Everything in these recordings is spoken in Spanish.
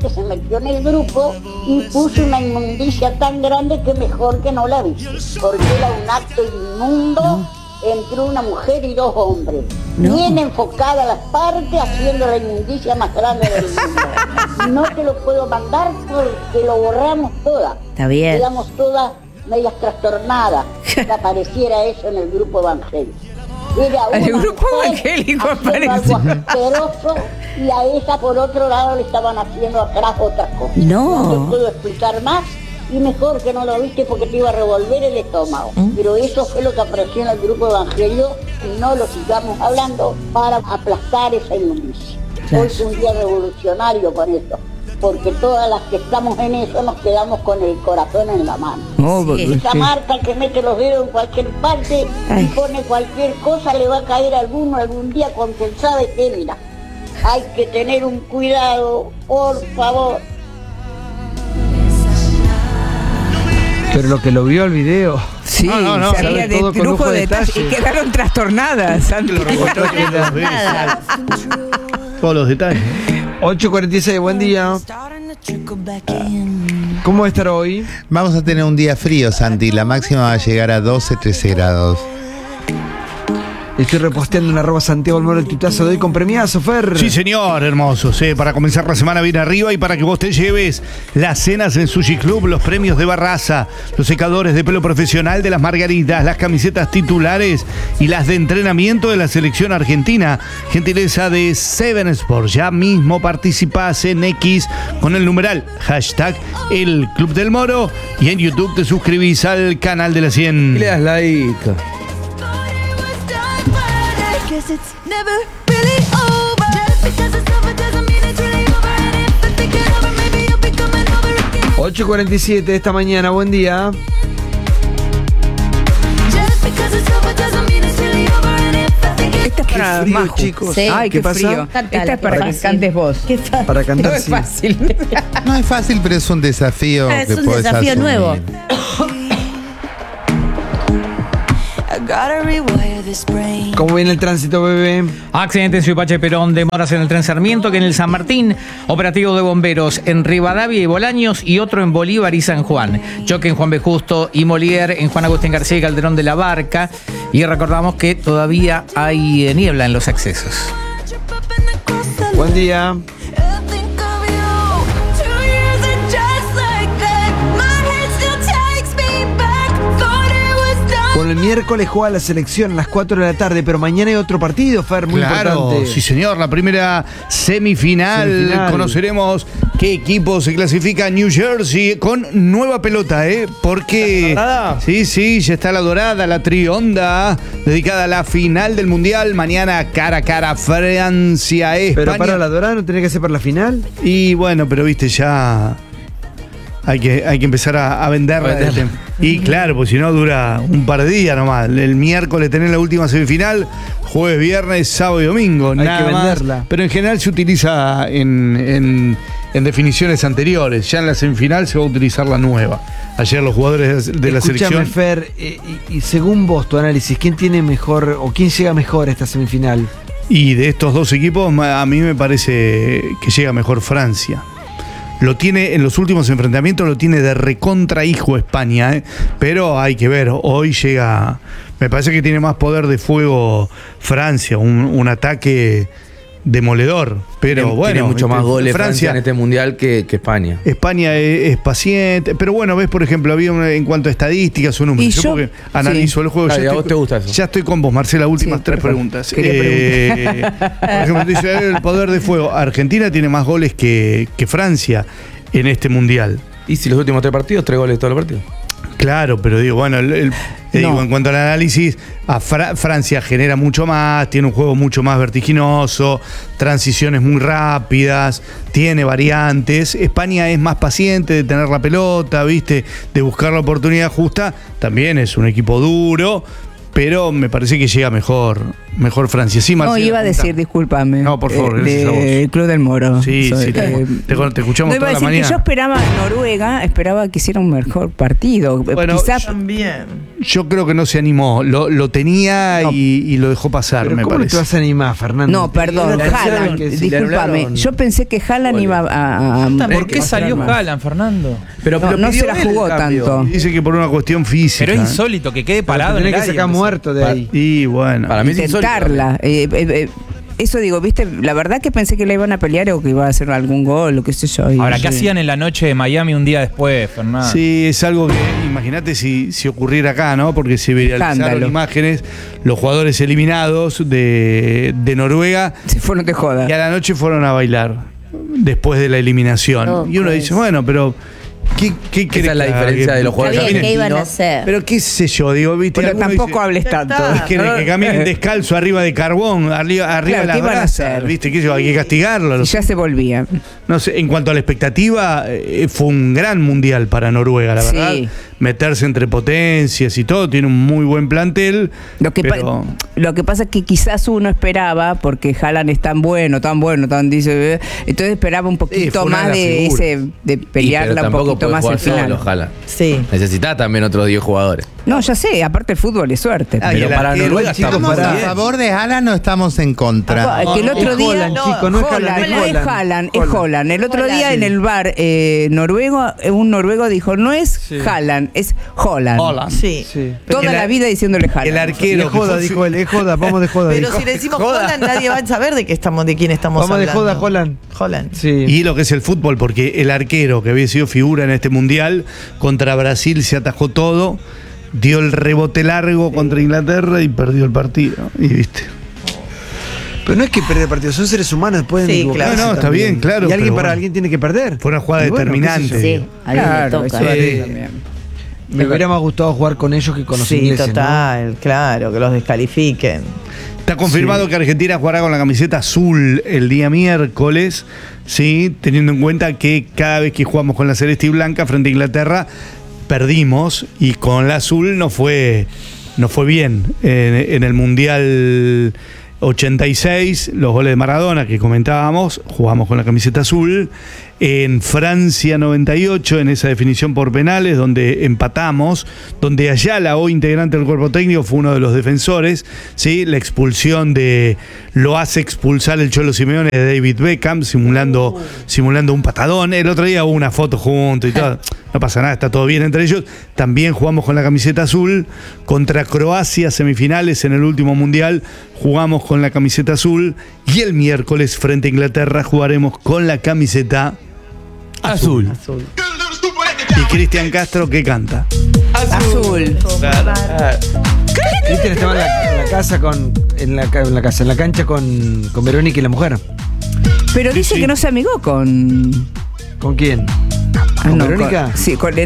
que se metió en el grupo y puso una inmundicia tan grande que mejor que no la viste, porque era un acto inmundo entre una mujer y 2 hombres. Bien enfocada las partes, haciendo la inmundicia más grande del mundo. No te lo puedo mandar porque lo borramos todas. Está bien. Quedamos todas medias trastornadas que apareciera eso en el grupo evangélico. Era el grupo evangélico aparece algo asqueroso, y a esa por otro lado le estaban haciendo atrás otras cosas. No te puedo explicar más, y mejor que no lo viste porque te iba a revolver el estómago. Pero eso fue lo que apareció en el grupo evangelio, y no lo sigamos hablando para aplastar esa inmundicia. Hoy es un día revolucionario con esto, porque todas las que estamos en eso nos quedamos con el corazón en la mano. Esa marca que mete los dedos en cualquier parte y pone cualquier cosa, le va a caer a alguno algún día, con quien sabe que, mira, hay que tener un cuidado, por favor. Pero lo que lo vio el video. Sí, no, sabía de lujo de detalle y quedaron trastornadas. Todos los detalles. 8:46, buen día. ¿Cómo va a estar hoy? Vamos a tener un día frío, Santi. La máxima va a llegar a 12-13 grados. Estoy reposteando en @Santiago el Moro el tutazo de hoy con premiazo, Fer. Sí, señor, hermosos. Para comenzar la semana bien arriba y para que vos te lleves las cenas en Sushi Club, los premios de Barraza, los secadores de pelo profesional de las Margaritas, las camisetas titulares y las de entrenamiento de la selección argentina. Gentileza de Seven Sports. Ya mismo participás en X con el numeral #El Club del Moro, y en YouTube te suscribís al canal de la 100. Y le das like. 8:47 esta mañana, buen día. Esta es para frío, Maju, chicos. Sí. Ay, ¿Qué qué pasa? frío. Cántala, Esta es para qué que fácil. cantes vos. Para cantar, No es sí. fácil. No es fácil, pero es un desafío Es que un podés desafío asumir. nuevo. ¿Cómo viene el tránsito, bebé? Accidente en Suipache Perón, demoras en el tren Sarmiento, que en el San Martín, operativo de bomberos en Rivadavia y Bolaños, y otro en Bolívar y San Juan. Choque en Juan B. Justo y Molière, en Juan Agustín García y Calderón de la Barca. Y recordamos que todavía hay niebla en los accesos. Buen día. Bueno, el miércoles juega la selección a las 4 de la tarde, pero mañana hay otro partido, Fer, muy importante. Sí, señor, la primera semifinal. Conoceremos qué equipo se clasifica. New Jersey con nueva pelota, porque ¿La dorada? sí, ya está la dorada, la trionda, dedicada a la final del Mundial. Mañana cara a cara, Francia, España. Pero para la dorada no tenía que ser para la final. Y bueno, pero viste, ya hay que empezar a venderla. Y claro, pues si no dura un par de días nomás. El miércoles tenés la última semifinal, jueves, viernes, sábado y domingo. Hay nada que más. venderla. Pero en general se utiliza en definiciones anteriores. Ya en la semifinal se va a utilizar la nueva. Ayer los jugadores de la selección. Fer, y según vos, tu análisis, ¿quién tiene mejor o quién llega mejor a esta semifinal? Y de estos dos equipos, a mí me parece que llega mejor Francia. Lo tiene en los últimos enfrentamientos, lo tiene de recontra hijo España, pero hay que ver, hoy llega, me parece que tiene más poder de fuego Francia, un ataque demoledor, pero bueno, tiene mucho más goles Francia en este mundial que España. España es paciente, pero bueno, ves, por ejemplo, había en cuanto a estadísticas o números, yo porque analizo el juego. Dale, ¿a vos te gusta eso? Ya estoy con vos, Marcela, últimas tres preguntas. Por ejemplo, dice el poder de fuego. Argentina tiene más goles que Francia en este mundial. ¿Y si los últimos 3 partidos, 3 goles todos los partidos? Claro, pero digo, bueno, digo, en cuanto al análisis, Francia genera mucho más, tiene un juego mucho más vertiginoso, transiciones muy rápidas, tiene variantes. España es más paciente de tener la pelota, ¿viste? De buscar la oportunidad justa. También es un equipo duro, pero me parece que llega mejor mejor Francia. Sí, No, Marcela, iba a decir, discúlpame. No, por favor, gracias a vos. El Club del Moro. Sí, sí, te escuchamos No, iba toda a la decir que yo mañana. esperaba Noruega, esperaba que hiciera un mejor partido. Bueno, Quizás Yo creo que no se animó. Lo tenía y lo dejó pasar, Pero me ¿cómo no te parece. vas a animar, Fernando? no, perdón, Le Haaland, anularon que si le discúlpame. anularon. Yo pensé que Haaland iba a ¿Por qué salió más. Haaland, Fernando? Pero No, lo no pidió se la él, jugó el cambio. tanto. Dice que por una cuestión física. Pero es insólito que quede parado Tiene en que el área. sacar muerto de ahí. Y bueno. Para mí es insólito. Intentarla. Eso digo, viste, la verdad que pensé que la iban a pelear o que iba a hacer algún gol o qué sé yo. Ahora, ¿qué hacían en la noche de Miami un día después, Fernando? Sí, es algo que imagínate si ocurriera acá, ¿no? Porque se viralizaron Escándalo. imágenes, los jugadores eliminados de Noruega Se fueron de joda. y a la noche fueron a bailar después de la eliminación. No, y uno pues. dice, bueno, pero ¿qué Esa es la diferencia de los jugadores Está bien, ¿qué iban a argentinos. hacer? Pero qué sé yo, digo, ¿viste? Pero Alguno tampoco dice, hables tanto. que caminen descalzo arriba de carbón, arriba Claro, de ¿qué las iban a brasas, hacer? ¿viste? ¿Qué sé yo? Hay que castigarlo. Y ya se volvían. No sé, en cuanto a la expectativa, fue un gran mundial para Noruega, la Sí. verdad. Meterse entre potencias y todo, tiene un muy buen plantel. Lo que pasa es que quizás uno esperaba, porque Haaland es tan bueno, dice, entonces esperaba un poquito fue una más de las de figuras. ese, de Pero pelearla un tampoco poquito puede más jugar al final. solo, ojalá. Sí. Necesitás también otros 10 jugadores. No, ya sé, aparte el fútbol es suerte. Ah, y Pero el para arquero, Noruega chicos, está muy ¿Estamos a bien. favor de Haaland o estamos en contra? Que el otro es día Holland, chico, no es Haaland, Holland, es no es Holland. Haaland, es Holland. El otro Holland. día en el bar noruego, un noruego dijo, no es Sí. Haaland, es Holland. Sí. Sí. Toda El la ar- vida diciéndole Haaland. El Es arquero. que joda, fue- dijo él, es joda, vamos de joda. Pero dijo. si le decimos Holland, nadie va a saber de quién estamos Vamos de hablando. joda, Holland. Holland. Sí. Y lo que es el fútbol, porque el arquero que había sido figura en este mundial, contra Brasil se atajó todo, dio el rebote largo contra Inglaterra y perdió el partido. Y viste. Pero no es que perder partidos, son seres humanos, pueden Sí, equivocarse claro. No, está también. bien, claro, Y alguien pero para bueno. alguien tiene que perder. Fue una jugada Y bueno, determinante. qué sé yo. Sí, a alguien le Claro, toca. eso Sí. también. Me hubiera más gustado jugar con ellos que con los Sí, ingleses. ¿no? total, claro, que los descalifiquen. Está confirmado que Argentina jugará con la camiseta azul el día miércoles, ¿sí? Teniendo en cuenta que cada vez que jugamos con la celeste y blanca frente a Inglaterra, perdimos y con la azul no fue bien. En el Mundial 86, los goles de Maradona que comentábamos, jugamos con la camiseta azul. En Francia 98, en esa definición por penales, donde empatamos, donde Ayala, hoy integrante del cuerpo técnico, fue uno de los defensores, ¿sí? La expulsión lo hace expulsar el Cholo Simeone de David Beckham, simulando un patadón. El otro día hubo una foto juntos y todo. No pasa nada, está todo bien entre ellos. También jugamos con la camiseta azul contra Croacia, semifinales en el último mundial. Jugamos con la camiseta azul y el miércoles frente a Inglaterra jugaremos con la camiseta azul. Y Cristian Castro, ¿qué canta? Azul. Cristian estaba en la casa en la cancha con Verónica y la mujer. Pero dice sí. que no se amigó con... ¿Con quién? Ah, ¿Con no, Verónica? Sí, con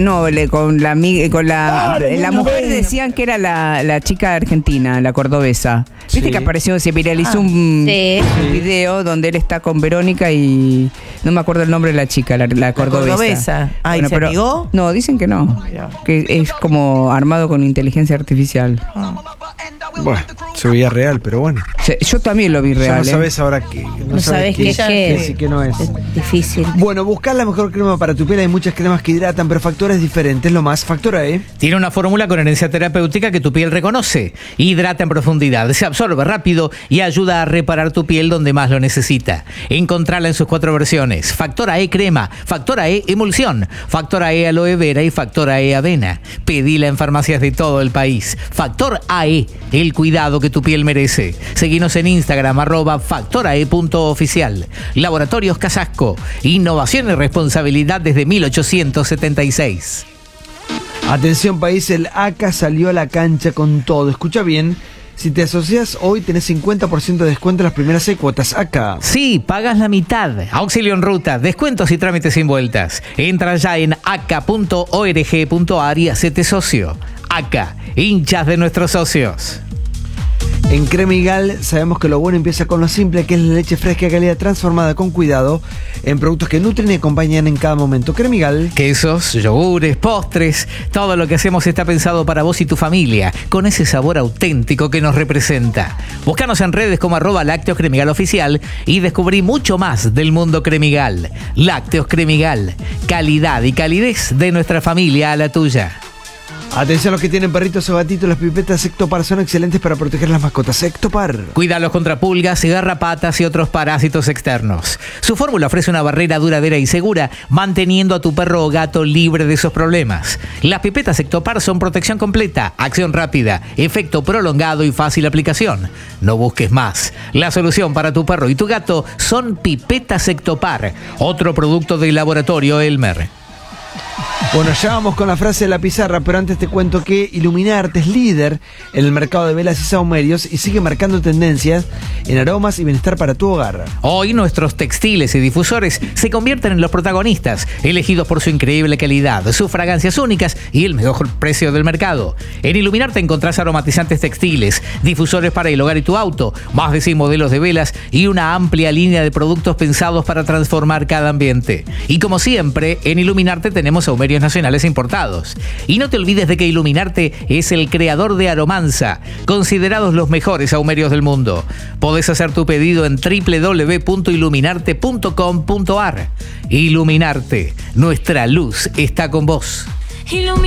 la mujer decían que era la chica argentina, la cordobesa. Viste Sí. que apareció, se viralizó un Sí. video donde él está con Verónica y no me acuerdo el nombre de la chica, la cordobesa. cordobesa. Ah, ¿y se amigó? No, dicen que no. Mirá. Que es como armado con inteligencia artificial. Bueno, se veía real, pero bueno. Yo también lo vi Ya real. no sabes ahora qué. No sabes qué es. sí, qué no es. Es difícil. Bueno, buscar la mejor crema para tu piel. Hay muchas cremas que hidratan, pero Factora es diferente. Es lo más. Factora Tiene una fórmula con herencia terapéutica que tu piel reconoce. Hidrata en profundidad, se absorbe rápido y ayuda a reparar tu piel donde más lo necesita. Encontrala en sus 4 versiones. Factora E crema, Factora E emulsión, Factora E aloe vera y Factora E avena. Pedila en farmacias de todo el país. Factor AE, el cuidado que tu piel merece. Seguinos en Instagram, @factorae.oficial. Laboratorios Casasco. Innovación y responsabilidad desde 1876. Atención país, el ACA salió a la cancha con todo. Escucha bien, si te asocias hoy tenés 50% de descuento en las primeras 6 cuotas. ACA. Sí, pagas la mitad. Auxilio en ruta, descuentos y trámites sin vueltas. Entra ya en aca.org.ar y hacete socio. ACA, hinchas de nuestros socios. En Cremigal sabemos que lo bueno empieza con lo simple, que es la leche fresca de calidad transformada con cuidado en productos que nutren y acompañan en cada momento. Cremigal. Quesos, yogures, postres, todo lo que hacemos está pensado para vos y tu familia, con ese sabor auténtico que nos representa. Búscanos en redes como @Lácteos Cremigal Oficial y descubrí mucho más del mundo Cremigal. Lácteos Cremigal, calidad y calidez de nuestra familia a la tuya. Atención a los que tienen perritos o gatitos, las pipetas Ectopar son excelentes para proteger las mascotas. Ectopar. Cuídalos contra pulgas, garrapatas y otros parásitos externos. Su fórmula ofrece una barrera duradera y segura, manteniendo a tu perro o gato libre de esos problemas. Las pipetas Ectopar son protección completa, acción rápida, efecto prolongado y fácil aplicación. No busques más. La solución para tu perro y tu gato son pipetas Ectopar, otro producto del laboratorio Elmer. Bueno, ya vamos con la frase de la pizarra, pero antes te cuento que Iluminarte es líder en el mercado de velas y sahumerios y sigue marcando tendencias en aromas y bienestar para tu hogar. Hoy nuestros textiles y difusores se convierten en los protagonistas, elegidos por su increíble calidad, sus fragancias únicas y el mejor precio del mercado. En Iluminarte encontrás aromatizantes textiles, difusores para el hogar y tu auto, más de 100 modelos de velas y una amplia línea de productos pensados para transformar cada ambiente. Y como siempre, en Iluminarte tenemos sahumerios nacionales importados. Y no te olvides de que Iluminarte es el creador de Aromanza, considerados los mejores sahumerios del mundo. Podés hacer tu pedido en www.iluminarte.com.ar. Iluminarte, nuestra luz está con vos.